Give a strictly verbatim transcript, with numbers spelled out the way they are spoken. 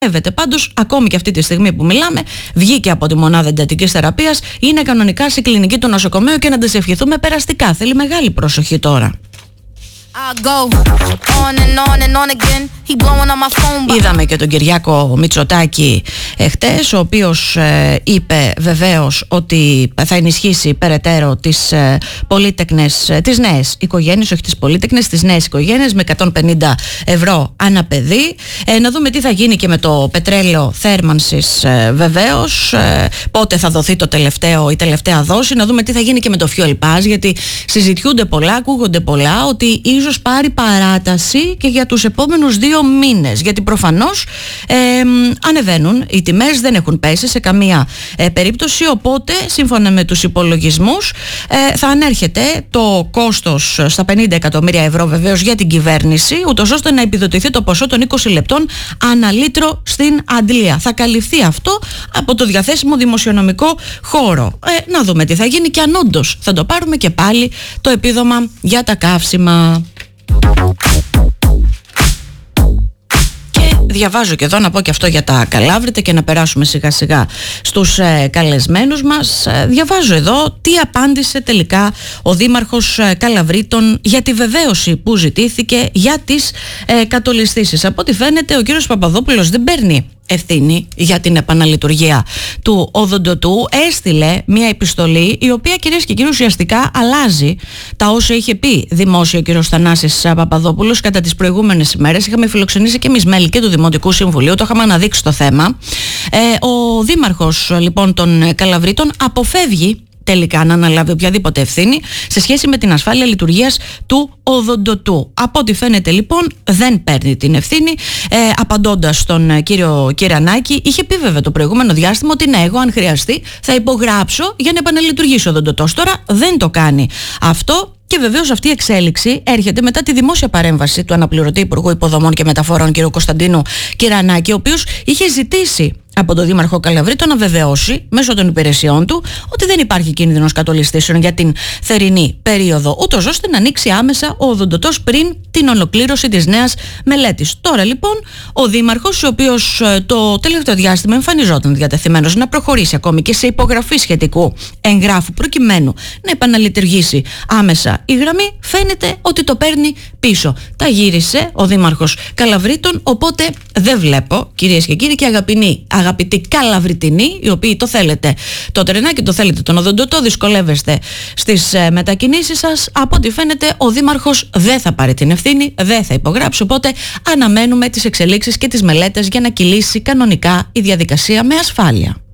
Πάντως, ακόμη και αυτή τη στιγμή που μιλάμε, βγήκε από τη μονάδα εντατικής θεραπείας, είναι κανονικά στη κλινική του νοσοκομείου και να της ευχηθούμε περαστικά. Θέλει μεγάλη προσοχή τώρα. Είδαμε και τον Κυριάκο Μητσοτάκη εχτες, ο οποίος ε, είπε βεβαίως ότι θα ενισχύσει περαιτέρω τις ε, πολύτεκνες, ε, τις νέες οικογένειες, όχι τις πολύτεκνες, τις νέες οικογένειες με εκατόν πενήντα ευρώ ανά παιδί. Ε, να δούμε τι θα γίνει και με το πετρέλαιο θέρμανσης ε, βεβαίως, ε, πότε θα δοθεί το τελευταίο, η τελευταία δόση, να δούμε τι θα γίνει και με το fuel pass, γιατί συζητιούνται πολλά, ακούγονται πολλά, ότι ίσως πάρει παράταση και για τους επόμενους δύο μήνες, γιατί προφανώς ε, ανεβαίνουν οι τιμές, δεν έχουν πέσει σε καμία ε, περίπτωση, οπότε σύμφωνα με τους υπολογισμούς ε, θα ανέρχεται το κόστος στα πενήντα εκατομμύρια ευρώ βεβαίως για την κυβέρνηση, ούτως ώστε να επιδοτηθεί το ποσό των είκοσι λεπτών ανά λίτρο στην αντλία. Θα καλυφθεί αυτό από το διαθέσιμο δημοσιονομικό χώρο. Ε, να δούμε τι θα γίνει και αν όντως θα το πάρουμε και πάλι το επίδομα για τα καύσιμα. Και διαβάζω και εδώ, να πω και αυτό για τα Καλάβρητα και να περάσουμε σιγά σιγά στους ε, καλεσμένους μας. Ε, διαβάζω εδώ τι απάντησε τελικά ο Δήμαρχος ε, Καλαβρίτων για τη βεβαίωση που ζητήθηκε για τις ε, κατολιστήσεις. Από ό,τι φαίνεται ο κύριος Παπαδόπουλος δεν παίρνει ευθύνη για την επαναλειτουργία του οδοντοτού. Έστειλε μια επιστολή η οποία, κυρίες και κύριοι, ουσιαστικά αλλάζει τα όσα είχε πει δημόσια ο κύριος Θανάσης Παπαδόπουλος κατά τις προηγούμενες ημέρες. Είχαμε φιλοξενήσει και εμείς μέλη και του Δημοτικού Συμβουλίου, το είχαμε αναδείξει το θέμα. Ε, ο Δήμαρχος λοιπόν των Καλαβρίτων αποφεύγει τελικά να αναλάβει οποιαδήποτε ευθύνη σε σχέση με την ασφάλεια λειτουργίας του οδοντοτού. Από ό,τι φαίνεται λοιπόν δεν παίρνει την ευθύνη. Ε, απαντώντας στον κύριο Κυρανάκη, είχε πει βέβαια το προηγούμενο διάστημα ότι ναι, εγώ αν χρειαστεί θα υπογράψω για να επαναλειτουργήσει ο οδοντοτός. Τώρα δεν το κάνει αυτό. Και βεβαίως αυτή η εξέλιξη έρχεται μετά τη δημόσια παρέμβαση του αναπληρωτή Υπουργού Υποδομών και Μεταφορών κ. Κωνσταντίνου Κυρανάκη, ο οποίος είχε ζητήσει από τον Δήμαρχο Καλαβρίτων να βεβαιώσει μέσω των υπηρεσιών του ότι δεν υπάρχει κίνδυνος κατολιστήσεων για την θερινή περίοδο, ούτως ώστε να ανοίξει άμεσα ο οδοντοτός πριν την ολοκλήρωση της νέας μελέτης. Τώρα λοιπόν ο Δήμαρχος, ο οποίος το τελευταίο διάστημα εμφανιζόταν διατεθειμένος να προχωρήσει ακόμη και σε υπογραφή σχετικού εγγράφου προκειμένου να επαναλειτουργήσει άμεσα η γραμμή, φαίνεται ότι το παίρνει πίσω. Τα γύρισε ο Δήμαρχος Καλαβρίτων, οπότε δεν βλέπω, κυρίες και κύριοι και αγαπητοί, αγαπητοί Καλαβριτινοί, οι οποίοι το θέλετε το τρενάκι, το θέλετε τον οδοντοτό, δυσκολεύεστε στις ε, μετακινήσεις σας. Από ό,τι φαίνεται ο Δήμαρχος δεν θα πάρει την ευθύνη, δεν θα υπογράψει, οπότε αναμένουμε τις εξελίξεις και τις μελέτες για να κυλήσει κανονικά η διαδικασία με ασφάλεια.